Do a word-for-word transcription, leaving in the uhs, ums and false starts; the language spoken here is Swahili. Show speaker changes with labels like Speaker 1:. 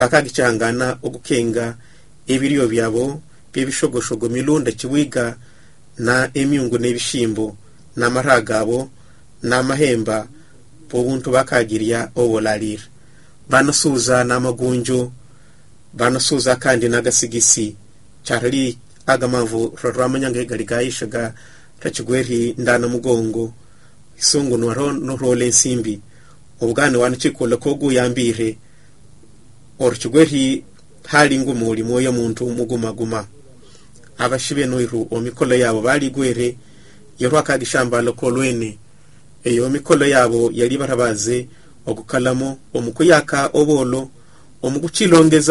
Speaker 1: bakagicangana ogukenga ebiriyo byabo byebishogoshogo milunda kiwiga na emyungu n'ebishimbo n'amaragabo n'amahemba pobuntu bakagirya obolarira banasuza n'amagunjo banasuza kandi n'agasigisi charali agamavu rwamanyanga galigaishaga rachigweri ndana mugongo isungu no no role nsimbi ubugane wanachikola kogu yambire orchigweri hali ngumuri moyo muntu muguma guma abashibe noiru omikolo yabo bali gwere yorwaka gishamba lokolwene eyo mikolo yabo yali barabaze ogukalamo omukuyaka obolo omuguchilongeza